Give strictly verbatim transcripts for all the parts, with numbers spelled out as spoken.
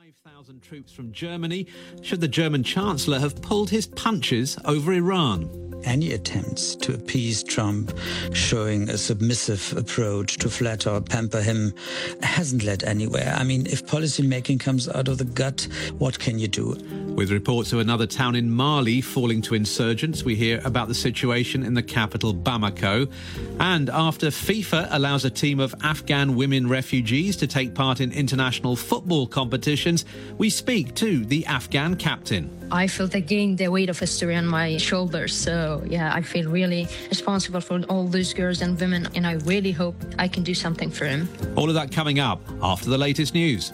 five thousand troops from Germany. Should the German Chancellor have pulled his punches over Iran? Any attempts to appease Trump, showing a submissive approach to flatter or pamper him, hasn't led anywhere. I mean, if policy making comes out of the gut, what can you do? With reports of another town in Mali falling to insurgents, we hear about the situation in the capital Bamako. And after FIFA allows a team of Afghan women refugees to take part in international football competitions, we speak to the Afghan captain. I felt again the weight of history on my shoulders. So, yeah, I feel really responsible for all those girls and women, and I really hope I can do something for them. All of that coming up after the latest news.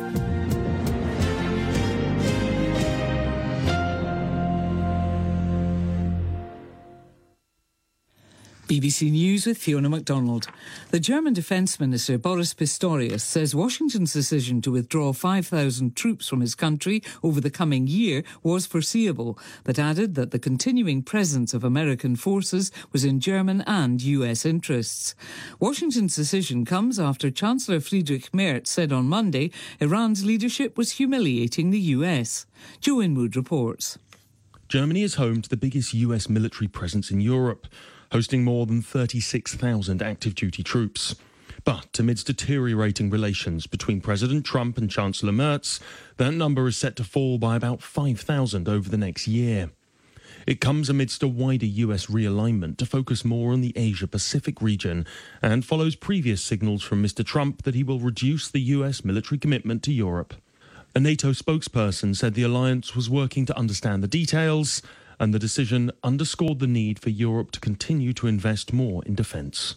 B B C News with Fiona MacDonald. The German Defence Minister Boris Pistorius says Washington's decision to withdraw five thousand troops from his country over the coming year was foreseeable, but added that the continuing presence of American forces was in German and U S interests. Washington's decision comes after Chancellor Friedrich Merz said on Monday Iran's leadership was humiliating the U S. Joe Inwood reports. Germany is home to the biggest U S military presence in Europe, hosting more than thirty-six thousand active duty troops. But amidst deteriorating relations between President Trump and Chancellor Merz, that number is set to fall by about five thousand over the next year. It comes amidst a wider U S realignment to focus more on the Asia-Pacific region and follows previous signals from Mister Trump that he will reduce the U S military commitment to Europe. A NATO spokesperson said the alliance was working to understand the details, and the decision underscored the need for Europe to continue to invest more in defence.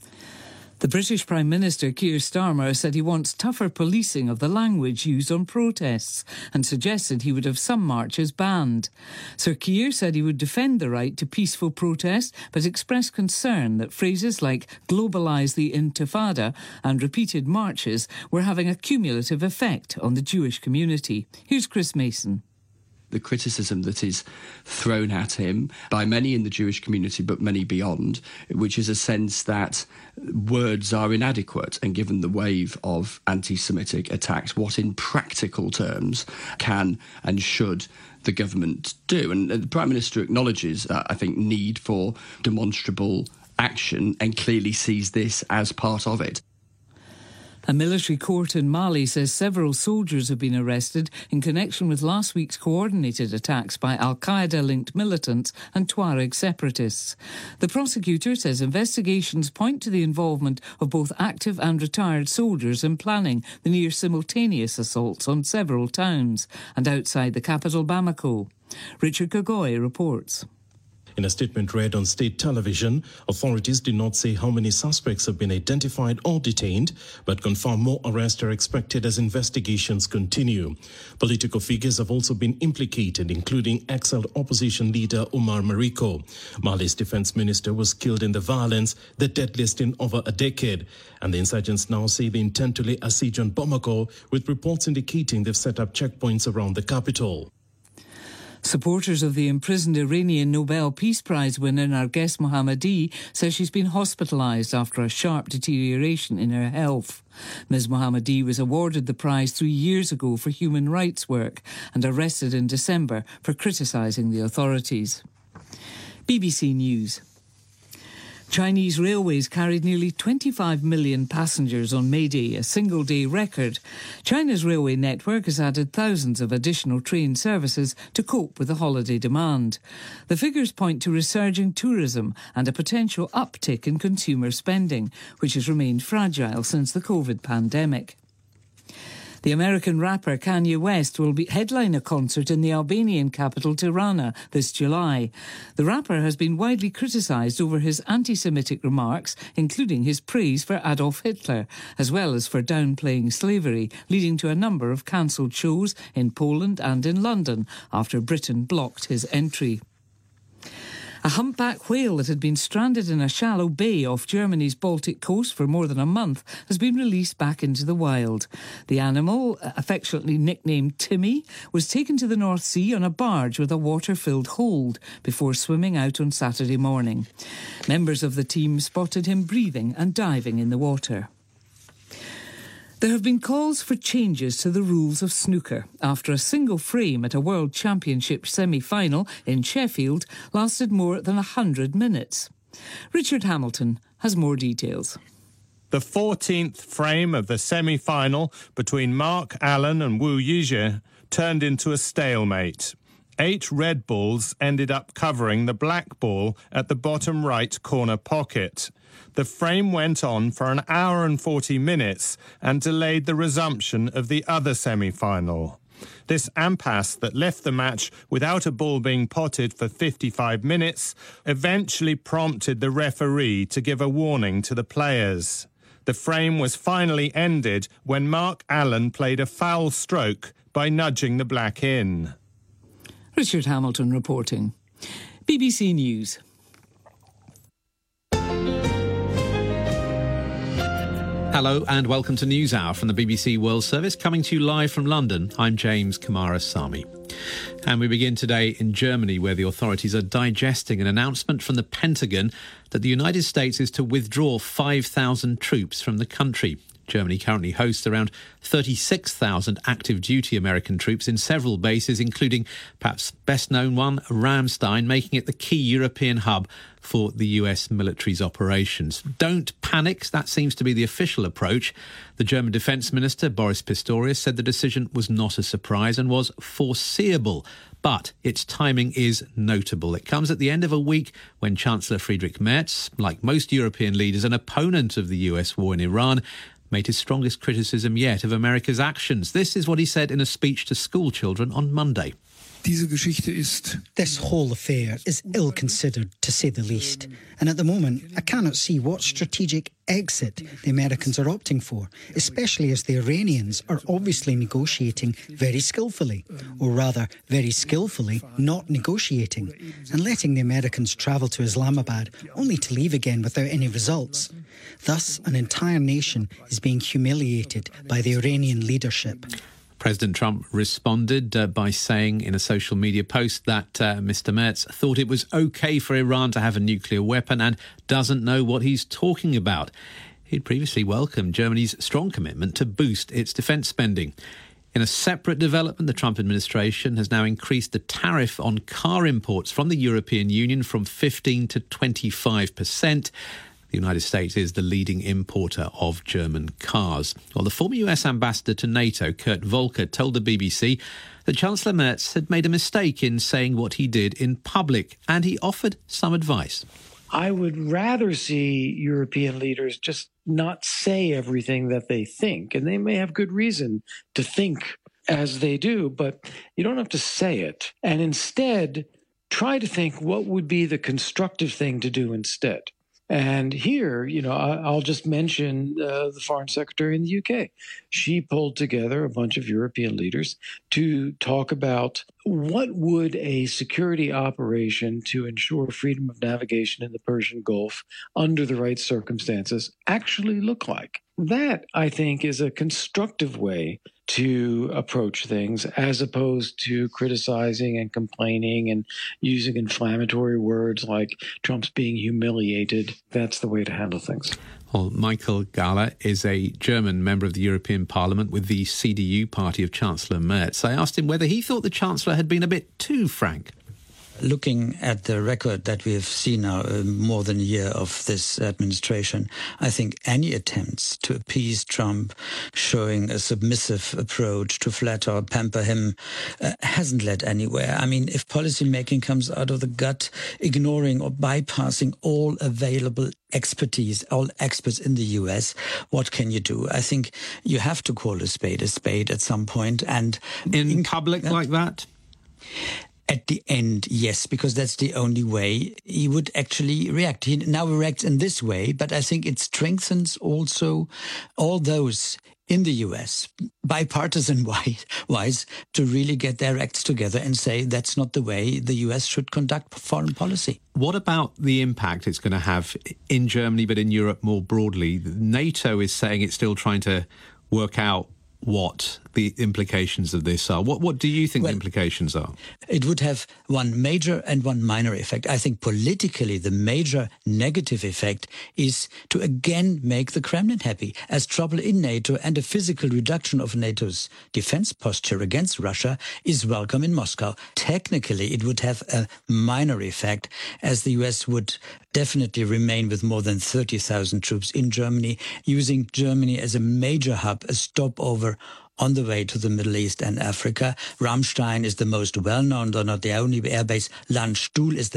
The British Prime Minister Keir Starmer said he wants tougher policing of the language used on protests and suggested he would have some marches banned. Sir Keir said he would defend the right to peaceful protest, but expressed concern that phrases like globalise the intifada and repeated marches were having a cumulative effect on the Jewish community. Here's Chris Mason. The criticism that is thrown at him by many in the Jewish community, but many beyond, which is a sense that words are inadequate, and given the wave of anti-Semitic attacks, what in practical terms can and should the government do? And the Prime Minister acknowledges, uh, I think, need for demonstrable action and clearly sees this as part of it. A military court in Mali says several soldiers have been arrested in connection with last week's coordinated attacks by Al-Qaeda-linked militants and Tuareg separatists. The prosecutor says investigations point to the involvement of both active and retired soldiers in planning the near-simultaneous assaults on several towns and outside the capital Bamako. Richard Kagoy reports. In a statement read on state television, authorities did not say how many suspects have been identified or detained, but confirm more arrests are expected as investigations continue. Political figures have also been implicated, including exiled opposition leader Omar Mariko. Mali's defense minister was killed in the violence, the deadliest in over a decade. And the insurgents now say they intend to lay a siege on Bamako, with reports indicating they've set up checkpoints around the capital. Supporters of the imprisoned Iranian Nobel Peace Prize winner Narges Mohammadi say she's been hospitalised after a sharp deterioration in her health. Miz Mohammadi was awarded the prize three years ago for human rights work and arrested in December for criticising the authorities. B B C News. Chinese railways carried nearly twenty-five million passengers on May Day, a single-day record. China's railway network has added thousands of additional train services to cope with the holiday demand. The figures point to resurging tourism and a potential uptick in consumer spending, which has remained fragile since the COVID pandemic. The American rapper Kanye West will be headline a concert in the Albanian capital Tirana this July. The rapper has been widely criticised over his anti-Semitic remarks, including his praise for Adolf Hitler, as well as for downplaying slavery, leading to a number of cancelled shows in Poland and in London after Britain blocked his entry. A humpback whale that had been stranded in a shallow bay off Germany's Baltic coast for more than a month has been released back into the wild. The animal, affectionately nicknamed Timmy, was taken to the North Sea on a barge with a water-filled hold before swimming out on Saturday morning. Members of the team spotted him breathing and diving in the water. There have been calls for changes to the rules of snooker after a single frame at a World Championship semi-final in Sheffield lasted more than one hundred minutes. Richard Hamilton has more details. The fourteenth frame of the semi-final between Mark Allen and Wu Yizhe turned into a stalemate. Eight red balls ended up covering the black ball at the bottom right corner pocket. The frame went on for an hour and forty minutes and delayed the resumption of the other semi-final. This impasse that left the match without a ball being potted for fifty-five minutes eventually prompted the referee to give a warning to the players. The frame was finally ended when Mark Allen played a foul stroke by nudging the black in. Richard Hamilton reporting. B B C News. Hello and welcome to NewsHour from the B B C World Service, coming to you live from London. I'm James Kamarasamy. And we begin today in Germany, where the authorities are digesting an announcement from the Pentagon that the United States is to withdraw five thousand troops from the country. Germany currently hosts around thirty-six thousand active duty American troops in several bases, including perhaps best known one, Ramstein, making it the key European hub for the U S military's operations. Don't panic, that seems to be the official approach. The German Defence Minister, Boris Pistorius, said the decision was not a surprise and was foreseeable. But its timing is notable. It comes at the end of a week when Chancellor Friedrich Merz, like most European leaders, an opponent of the U S war in Iran, made his strongest criticism yet of America's actions. This is what he said in a speech to school children on Monday. This whole affair is ill-considered, to say the least. And at the moment, I cannot see what strategic exit the Americans are opting for, especially as the Iranians are obviously negotiating very skillfully, or rather, very skillfully not negotiating, and letting the Americans travel to Islamabad only to leave again without any results. Thus, an entire nation is being humiliated by the Iranian leadership. President Trump responded uh, by saying in a social media post that uh, Mister Merz thought it was okay for Iran to have a nuclear weapon and doesn't know what he's talking about. He'd previously welcomed Germany's strong commitment to boost its defence spending. In a separate development, the Trump administration has now increased the tariff on car imports from the European Union from fifteen to twenty-five percent. The United States is the leading importer of German cars. Well, the former U S ambassador to NATO, Kurt Volker, told the B B C that Chancellor Merz had made a mistake in saying what he did in public, and he offered some advice. I would rather see European leaders just not say everything that they think, and they may have good reason to think as they do, but you don't have to say it. And instead, try to think what would be the constructive thing to do instead. And here, you know, I'll just mention uh, the Foreign Secretary in the U K. She pulled together a bunch of European leaders to talk about what would a security operation to ensure freedom of navigation in the Persian Gulf under the right circumstances actually look like. That, I think, is a constructive way to approach things as opposed to criticizing and complaining and using inflammatory words like Trump's being humiliated. That's the way to handle things. Well, Michael Gahler is a German member of the European Parliament with the C D U party of Chancellor Merz. I asked him whether he thought the Chancellor had been a bit too frank. Looking at the record that we have seen now, uh, more than a year of this administration, I think any attempts to appease Trump, showing a submissive approach to flatter or pamper him, uh, hasn't led anywhere. I mean, if policy making comes out of the gut, ignoring or bypassing all available expertise, all experts in the U S, what can you do? I think you have to call a spade a spade at some point. And in, in public uh, like that? At the end, yes, because that's the only way he would actually react. He now reacts in this way, but I think it strengthens also all those in the U S, bipartisan wise, to really get their acts together and say that's not the way the U S should conduct foreign policy. What about the impact it's going to have in Germany, but in Europe more broadly? NATO is saying it's still trying to work out what the implications of this are. What What do you think Well, the implications are? It would have one major and one minor effect. I think politically the major negative effect is to again make the Kremlin happy, as trouble in NATO and a physical reduction of NATO's defense posture against Russia is welcome in Moscow. Technically, it would have a minor effect, as the U S would definitely remain with more than thirty thousand troops in Germany, using Germany as a major hub, a stopover on the way to the Middle East and Africa. Ramstein is the most well-known, though not the only airbase. Landstuhl is the